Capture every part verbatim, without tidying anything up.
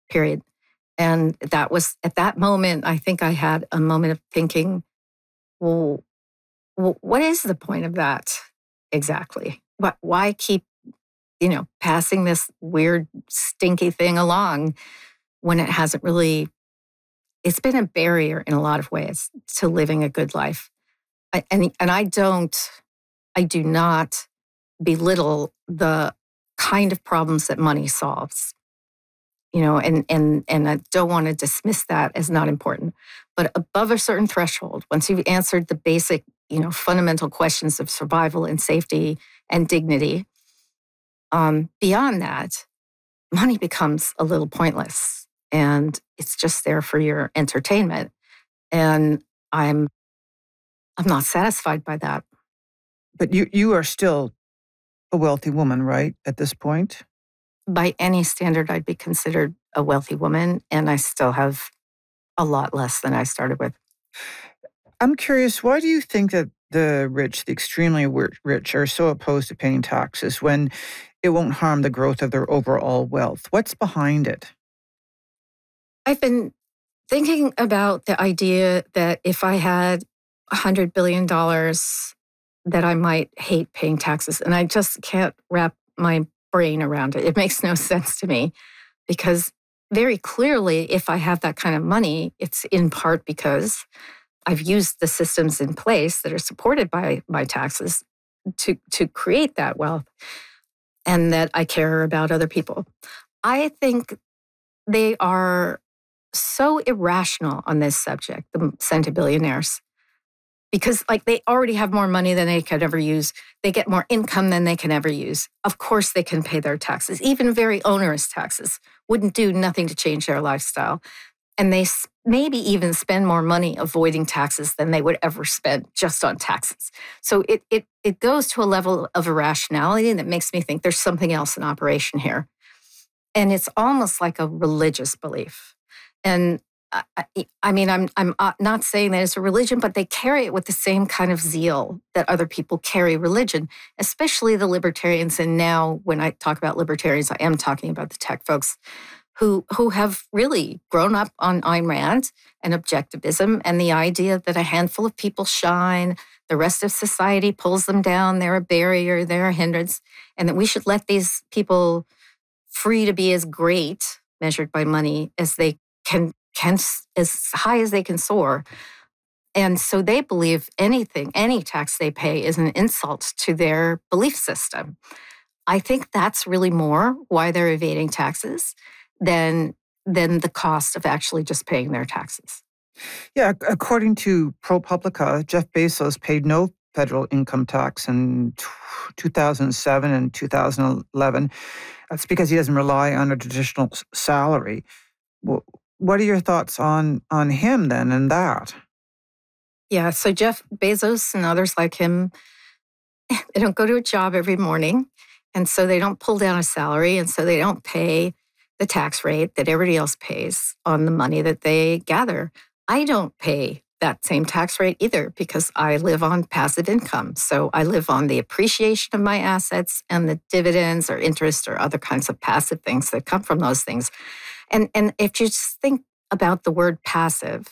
period. And that was, at that moment, I think I had a moment of thinking, well, well what is the point of that exactly? What, why keep, you know, passing this weird, stinky thing along when it hasn't really, it's been a barrier in a lot of ways to living a good life. I, and, and I don't, I do not belittle the kind of problems that money solves. You know, and and and I don't want to dismiss that as not important. But above a certain threshold, once you've answered the basic, you know, fundamental questions of survival and safety and dignity, um, beyond that, money becomes a little pointless, and it's just there for your entertainment. And I'm I'm not satisfied by that. But you you are still a wealthy woman, right, at this point? By any standard, I'd be considered a wealthy woman, and I still have a lot less than I started with. I'm curious, why do you think that the rich, the extremely rich, are so opposed to paying taxes when it won't harm the growth of their overall wealth? What's behind it? I've been thinking about the idea that if I had one hundred billion dollars, that I might hate paying taxes, and I just can't wrap my brain around it. It makes no sense to me because very clearly, if I have that kind of money, it's in part because I've used the systems in place that are supported by my taxes to, to create that wealth, and that I care about other people. I think they are so irrational on this subject, the centibillionaires. Because like they already have more money than they could ever use. They get more income than they can ever use. Of course they can pay their taxes. Even very onerous taxes wouldn't do nothing to change their lifestyle. And they maybe even spend more money avoiding taxes than they would ever spend just on taxes. So it it it goes to a level of irrationality that makes me think there's something else in operation here. And it's almost like a religious belief. And I, I mean, I'm I'm not saying that it's a religion, but they carry it with the same kind of zeal that other people carry religion, especially the libertarians. And now when I talk about libertarians, I am talking about the tech folks who, who have really grown up on Ayn Rand and objectivism and the idea that a handful of people shine, the rest of society pulls them down, they're a barrier, they're a hindrance, and that we should let these people free to be as great, measured by money, as they can can as high as they can soar. And so they believe anything, any tax they pay is an insult to their belief system. I think that's really more why they're evading taxes than, than the cost of actually just paying their taxes. Yeah, according to ProPublica, Jeff Bezos paid no federal income tax in two thousand seven and two thousand eleven. That's because he doesn't rely on a traditional salary. Well, what are your thoughts on, on him then and that? Yeah, so Jeff Bezos and others like him, they don't go to a job every morning, and so they don't pull down a salary, and so they don't pay the tax rate that everybody else pays on the money that they gather. I don't pay that same tax rate either because I live on passive income. So I live on the appreciation of my assets and the dividends or interest or other kinds of passive things that come from those things. And, and if you just think about the word passive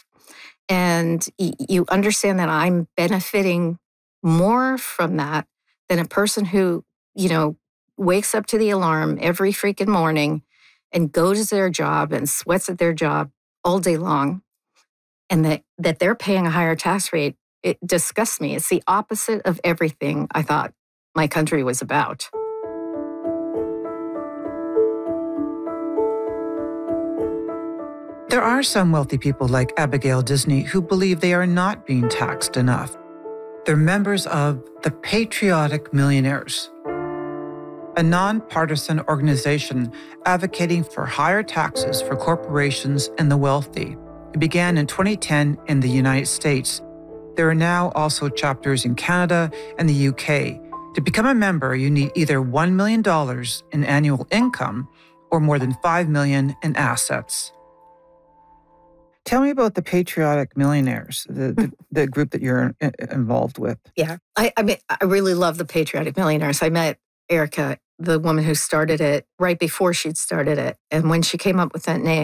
and y- you understand that I'm benefiting more from that than a person who, you know, wakes up to the alarm every freaking morning and goes to their job and sweats at their job all day long, and that, that they're paying a higher tax rate, it disgusts me. It's the opposite of everything I thought my country was about. There are some wealthy people like Abigail Disney who believe they are not being taxed enough. They're members of the Patriotic Millionaires, a nonpartisan organization advocating for higher taxes for corporations and the wealthy. It began in twenty ten in the United States. There are now also chapters in Canada and the U K. To become a member, you need either one million dollars in annual income or more than five million dollars in assets. Tell me about the Patriotic Millionaires, the, the, the group that you're involved with. Yeah, I, I mean, I really love the Patriotic Millionaires. I met Erica, the woman who started it, right before she'd started it. And when she came up with that name,